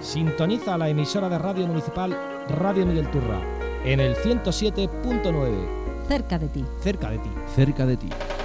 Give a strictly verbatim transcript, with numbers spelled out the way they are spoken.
Sintoniza la emisora de radio municipal Radio Miguel Turra en el ciento siete punto nueve. Cerca de ti. Cerca de ti. Cerca de ti.